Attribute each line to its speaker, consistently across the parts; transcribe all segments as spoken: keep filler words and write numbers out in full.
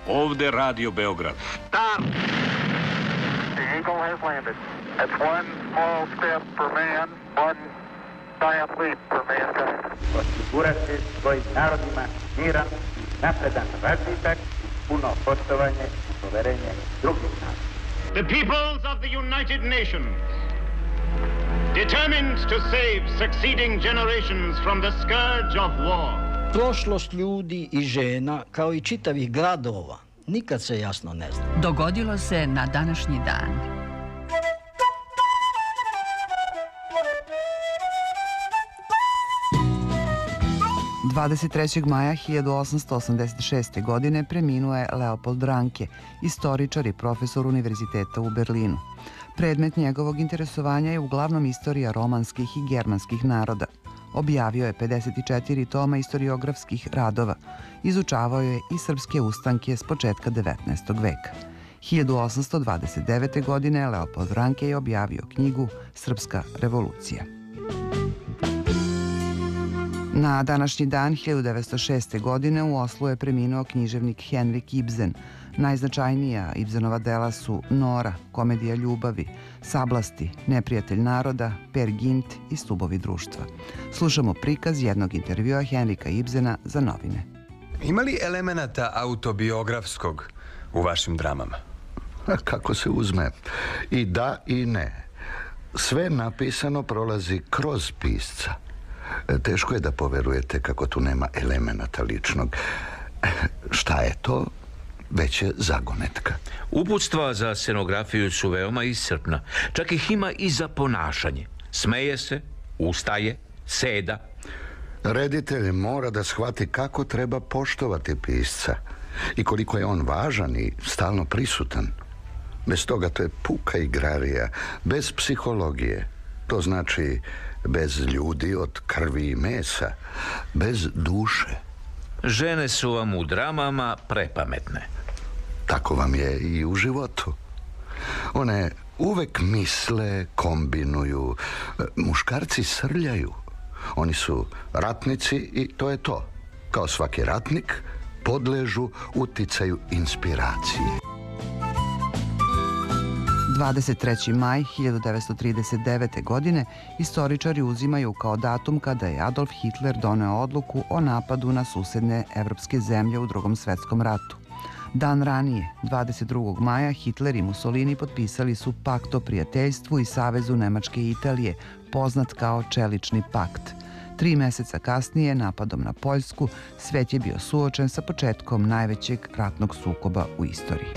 Speaker 1: Ovde Radio Beograd.
Speaker 2: Stop! The Eagle has landed. It's one small step for man, one giant leap for mankind.
Speaker 3: Osigurati svojim narodima miran, napredan razvitak, puno poštovanje i poverenje drugih naroda.
Speaker 4: The peoples of the United Nations, determined to save succeeding generations from the scourge of war.
Speaker 5: Prošlost ljudi i žena, kao i čitavih gradova, nikad se jasno ne zna.
Speaker 6: Dogodilo se na današnji dan.
Speaker 7: dvadeset trećeg maja hiljadu osamsto osamdeset šeste. godine preminuo je Leopold Ranke, istoričar i profesor Univerziteta u Berlinu. Predmet njegovog interesovanja je uglavnom istorija romanskih i germanskih naroda. Objavio je pedeset četiri toma istoriografskih radova. Izučavao je i srpske ustanke s početka devetnaestog veka. hiljadu osamsto dvadeset devete. godine Leopold Ranke je objavio knjigu Srpska revolucija. Na današnji dan hiljadu devetsto šeste. godine u Oslu je preminuo književnik Henrik Ibsen. Najznačajnija Ibsenova dela su Nora, komedija ljubavi, Sablasti, Neprijatelj naroda, Per Gynt i Stubovi društva. Slušamo prikaz jednog intervjua Henrika Ibsena za novine.
Speaker 8: Ima li elemenata autobiografskog u vašim dramama?
Speaker 9: Kako se uzme? I da i ne. Sve napisano prolazi kroz pisca. Teško je da poverujete kako tu nema elemenata ličnog. Šta je to? Već je zagonetka.
Speaker 1: Uputstva za scenografiju su veoma iscrpna. Čak ih ima i za ponašanje. Smeje se, ustaje, seda.
Speaker 9: Reditelj mora da shvati kako treba poštovati pisca i koliko je on važan i stalno prisutan. Bez toga to je puka igrarija, bez psihologije. To znači bez ljudi od krvi i mesa, bez duše.
Speaker 1: Žene su vam u dramama prepametne.
Speaker 9: Tako vam je i u životu. One uvek misle, kombinuju. Muškarci srljaju. Oni su ratnici i to je to. Kao svaki ratnik, podležu uticaju inspiracije.
Speaker 7: dvadeset treći maj hiljadu devetsto trideset devete. godine istoričari uzimaju kao datum kada je Adolf Hitler doneo odluku o napadu na susedne evropske zemlje u Drugom svetskom ratu. Dan ranije, dvadeset drugog maja, Hitler i Mussolini potpisali su pakt o prijateljstvu i savezu Nemačke i Italije, poznat kao Čelični pakt. Tri meseca kasnije, napadom na Poljsku, svet je bio suočen sa početkom najvećeg ratnog sukoba u istoriji.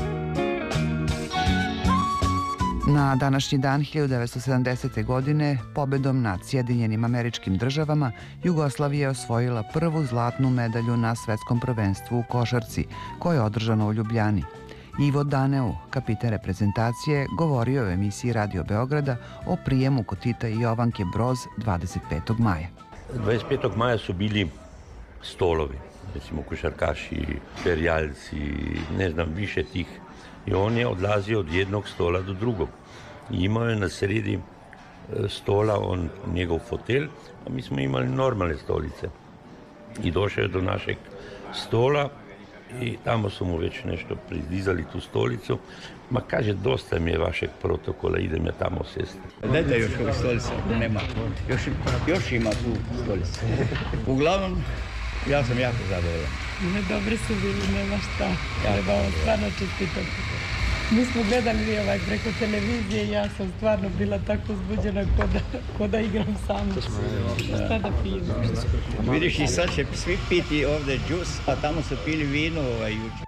Speaker 7: Na današnji dan hiljadu devetsto sedamdesete. godine, pobedom nad Sjedinjenim Američkim Državama, Jugoslavija je osvojila prvu zlatnu medalju na svetskom prvenstvu u košarci, koje je održano u Ljubljani. Ivo Daneu, kapitan reprezentacije, govorio je u emisiji Radio Beograda o prijemu kod Tita i Jovanke Broz dvadeset petog maja.
Speaker 10: dvadeset petog maja su bili stolovi, recimo košarkaši, ferijalci, ne znam, više tih. I on je odlazio od jednog stola do drugog. I imao je na sredi stola on njegov fotelj, a mi smo imali normalne stolice. I došao je do našeg stola i tamo su mu već nešto prizdizali tu stolicu. Ma kaže, dosta mi je vašeg protokola, idem ja tamo sesti.
Speaker 11: Dajte još ovih stolica, nema. Još, još ima tu stolice. Uglavnom, ja sam jako zadovoljan.
Speaker 12: Ne, dobri su bili, nema šta. Treba vam stvarno čestitati. Mi smo gledali ovaj preko televizije i ja sam stvarno bila tako uzbuđena ko da, ko da igram sam. Šta da pijem?
Speaker 11: Vidiš, i sad će svi piti ovde džus, a tamo su pili vino ovaj juče.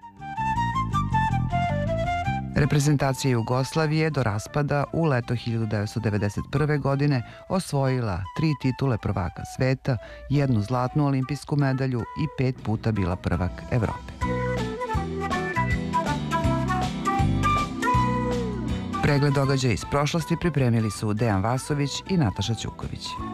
Speaker 7: Reprezentacija Jugoslavije do raspada u leto hiljadu devetsto devedeset prve. godine osvojila tri titule prvaka sveta, jednu zlatnu olimpijsku medalju i pet puta bila prvak Evrope. Pregled događaja iz prošlosti pripremili su Dejan Vasović i Nataša Ćuković.